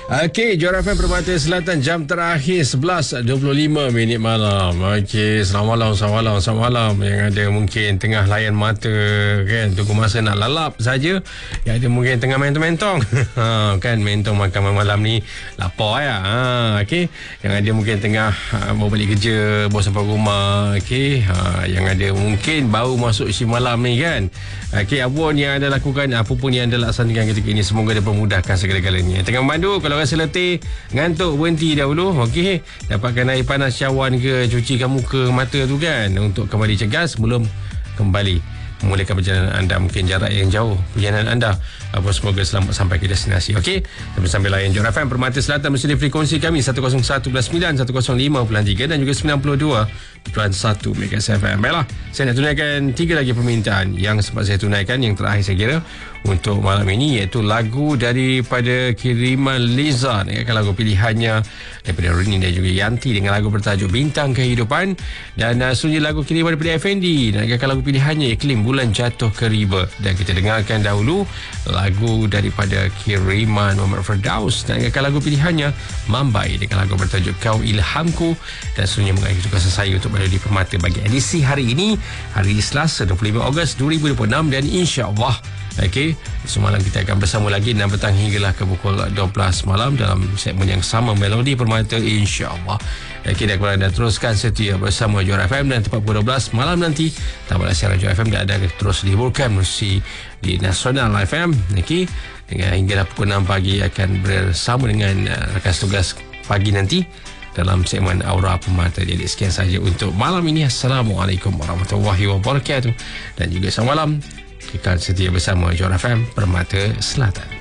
Okey, Johor FM Permata Selatan, jam terakhir 11.25 malam. Okey, selamat malam. Yang ada mungkin tengah layan mata kan, tunggu masa nak lalap saja. Yang ada mungkin tengah mentong-mentong. Kan mentong makan malam ni lapar ya. Okey, yang ada mungkin tengah mau balik kerja, bawa sampai rumah. Okey, yang ada mungkin baru masuk si malam ni kan. Okey, apa pun yang anda lakukan, apa pun yang anda laksanakan ketika ini, semoga dia memudahkan segala-galanya. Tengah memandu, kalau rasa letih, ngantuk, berhenti dahulu. Okey, dapatkan air panas cawan ke, cucikan muka, mata tu kan, untuk kembali cegas sebelum kembali memulakan perjalanan anda, mungkin jarak yang jauh perjalanan anda. Semoga selamat sampai ke destinasi. Okey, sambil layan Johor FM Permata Selatan mesti di frekuensi kami 101.9, 105.3 dan juga 92.1 MHz FM. Baiklah, saya nak tunaikan 3 lagi permintaan yang sempat saya tunaikan, yang terakhir saya kira untuk malam ini, iaitu lagu daripada kiriman Liza, dengan lagu pilihannya daripada Rini dan juga Yanti dengan lagu bertajuk Bintang Kehidupan, dan sunyi lagu kiriman daripada Effendi dengan lagu pilihannya Iklim Bulan Jatuh ke Riba. Dan kita dengarkan dahulu lagu daripada kiriman Muhammad Firdaus dengan lagu pilihannya Mambai dengan lagu bertajuk Kau Ilhamku, dan sunyi mengakhiri tugasan saya untuk berada di Permata bagi edisi hari ini, hari Selasa 25 Ogos 2026, dan insya-Allah okey, semalam kita akan bersama lagi 6 petang hinggalah ke pukul 12 malam dalam segmen yang sama, Melodi Permata, insya-Allah. Okey, dan kepada anda teruskan setia bersama Johor FM, dan tepat pukul 12 malam nanti tamat siaran Johor FM dan ada terus dihiburkan musik di Nasional FM. Okey, dengan hinggalah pukul 6 pagi akan bersama dengan rakan tugas pagi nanti dalam segmen Aura Permata. Jadi sekian saja untuk malam ini. Assalamualaikum warahmatullahi wabarakatuh, dan juga selamat malam. Kekal setia bersama Johor FM Permata Selatan.